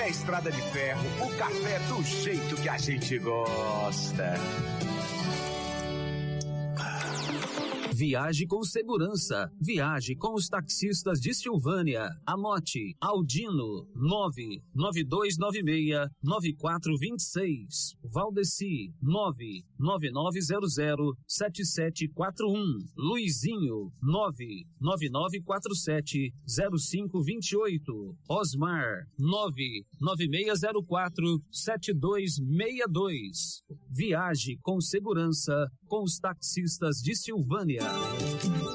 é Estrada de Ferro, o café do jeito que a gente gosta. Viaje com segurança. Viaje com os taxistas de Silvânia. Anote: Aldino 99296-9426. Valdeci 99900-7741. Luizinho 99947-0528. Osmar 99604-7262. Viaje com segurança com os taxistas de Silvânia.